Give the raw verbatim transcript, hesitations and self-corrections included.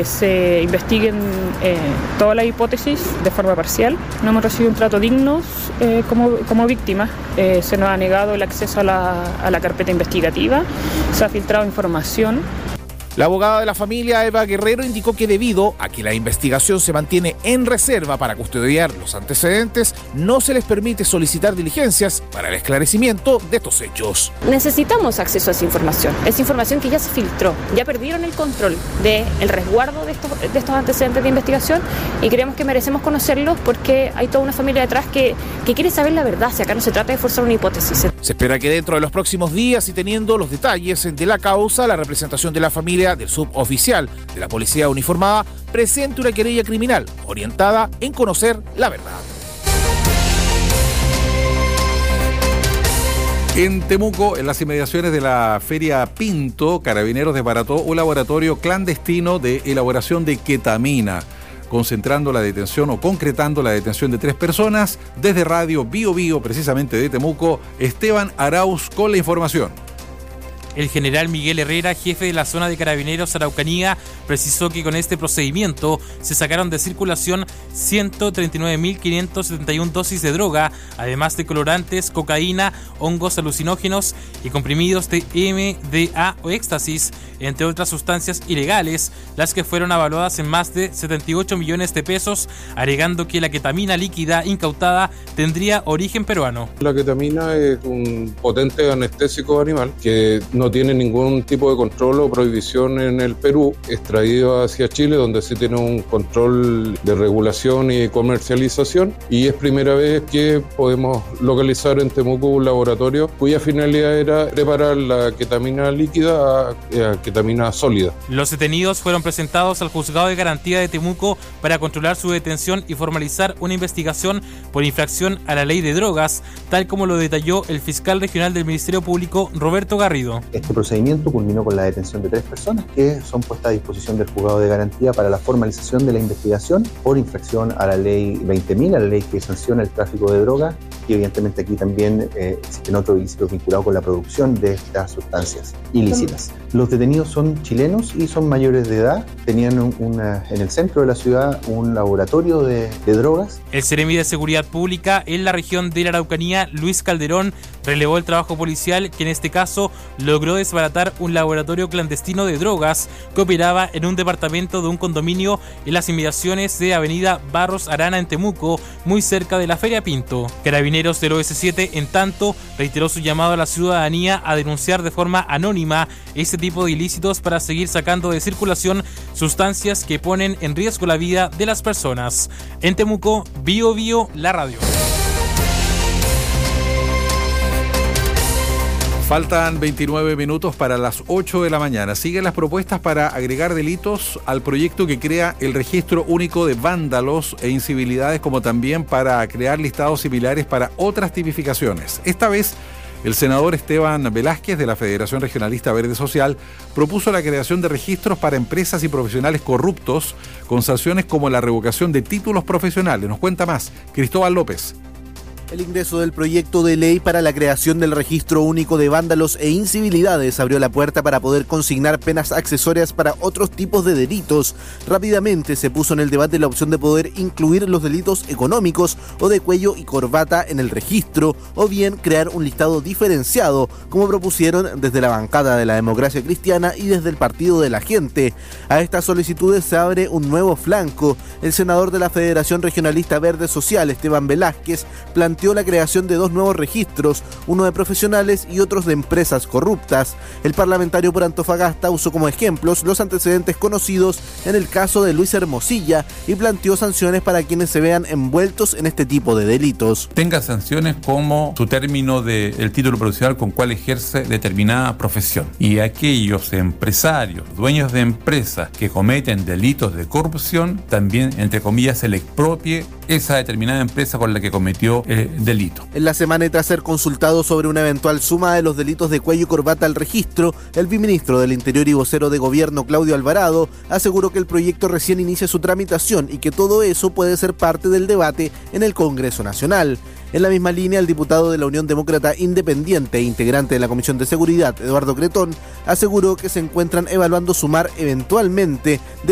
que se investiguen eh, todas las hipótesis de forma parcial. No hemos recibido un trato digno eh, como, como víctimas. Eh, se nos ha negado el acceso a la, a la carpeta investigativa, se ha filtrado información. La abogada de la familia, Eva Guerrero, indicó que debido a que la investigación se mantiene en reserva para custodiar los antecedentes, no se les permite solicitar diligencias para el esclarecimiento de estos hechos. Necesitamos acceso a esa información, esa información que ya se filtró, ya perdieron el control del resguardo de estos, de estos antecedentes de investigación y creemos que merecemos conocerlos porque hay toda una familia detrás que, que quiere saber la verdad, si acá no se trata de forzar una hipótesis. Se espera que dentro de los próximos días y teniendo los detalles de la causa, la representación de la familia del suboficial de la policía uniformada presente una querella criminal orientada en conocer la verdad. En Temuco, en las inmediaciones de la Feria Pinto, Carabineros desbarató un laboratorio clandestino de elaboración de ketamina, concentrando la detención o concretando la detención de tres personas. Desde Radio Bio Bio, precisamente de Temuco, Esteban Arauz con la información. El general Miguel Herrera, jefe de la zona de Carabineros Araucanía, precisó que con este procedimiento se sacaron de circulación ciento treinta y nueve mil quinientas setenta y una dosis de droga, además de colorantes, cocaína, hongos alucinógenos y comprimidos de M D A o éxtasis, entre otras sustancias ilegales, las que fueron avaluadas en más de setenta y ocho millones de pesos, agregando que la ketamina líquida incautada tendría origen peruano. La ketamina es un potente anestésico animal que no tiene ningún tipo de control o prohibición en el Perú, extraído hacia Chile, donde sí tiene un control de regulación y comercialización, y es primera vez que podemos localizar en Temuco un laboratorio cuya finalidad era preparar la ketamina líquida a, a ketamina sólida. Los detenidos fueron presentados al Juzgado de Garantía de Temuco para controlar su detención y formalizar una investigación por infracción a la ley de drogas, tal como lo detalló el fiscal regional del Ministerio Público, Roberto Garrido. Este procedimiento culminó con la detención de tres personas que son puestas a disposición del Juzgado de Garantía para la formalización de la investigación por infracción a la ley veinte mil, a la ley que sanciona el tráfico de drogas, y evidentemente aquí también eh, existen otros ilícitos vinculados con la producción de estas sustancias ilícitas. Los detenidos son chilenos y son mayores de edad, tenían una, en el centro de la ciudad un laboratorio de, de drogas. El Seremi de Seguridad Pública en la región de la Araucanía, Luis Calderón, relevó el trabajo policial que en este caso logró desbaratar un laboratorio clandestino de drogas que operaba en un departamento de un condominio en las inmediaciones de Avenida Barros Arana en Temuco, muy cerca de la Feria Pinto. Carabineros del O S siete, en tanto, reiteró su llamado a la ciudadanía a denunciar de forma anónima este tipo de ilícitos para seguir sacando de circulación sustancias que ponen en riesgo la vida de las personas. En Temuco, Bio Bio, la radio. Faltan veintinueve minutos para las ocho de la mañana. Siguen las propuestas para agregar delitos al proyecto que crea el Registro Único de Vándalos e Incivilidades, como también para crear listados similares para otras tipificaciones. Esta vez, el senador Esteban Velázquez, de la Federación Regionalista Verde Social, propuso la creación de registros para empresas y profesionales corruptos con sanciones como la revocación de títulos profesionales. Nos cuenta más Cristóbal López. El ingreso del proyecto de ley para la creación del Registro Único de Vándalos e Incivilidades abrió la puerta para poder consignar penas accesorias para otros tipos de delitos. Rápidamente se puso en el debate la opción de poder incluir los delitos económicos o de cuello y corbata en el registro, o bien crear un listado diferenciado, como propusieron desde la bancada de la Democracia Cristiana y desde el Partido de la Gente. A estas solicitudes se abre un nuevo flanco. El senador de la Federación Regionalista Verde Social, Esteban Velázquez, planteó la creación de dos nuevos registros, uno de profesionales y otros de empresas corruptas. El parlamentario por Antofagasta usó como ejemplos los antecedentes conocidos en el caso de Luis Hermosilla y planteó sanciones para quienes se vean envueltos en este tipo de delitos. Tenga sanciones como su término del título profesional con cual ejerce determinada profesión. Y aquellos empresarios, dueños de empresas que cometen delitos de corrupción, también, entre comillas, se le expropie esa determinada empresa con la que cometió eh, delito. En la semana y tras ser consultado sobre una eventual suma de los delitos de cuello y corbata al registro, el viceministro del Interior y vocero de Gobierno, Claudio Alvarado, aseguró que el proyecto recién inicia su tramitación y que todo eso puede ser parte del debate en el Congreso Nacional. En la misma línea, el diputado de la Unión Demócrata Independiente e integrante de la Comisión de Seguridad, Eduardo Cretón, aseguró que se encuentran evaluando sumar eventualmente